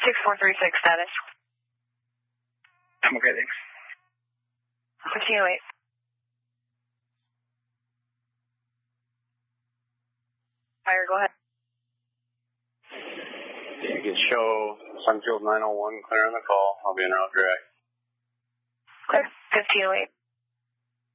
6436 status. I'm okay, thanks. 1508. Fire, go ahead. You can show Sunfield 901, clear on the call. I'll be en route direct. Clear. 1508.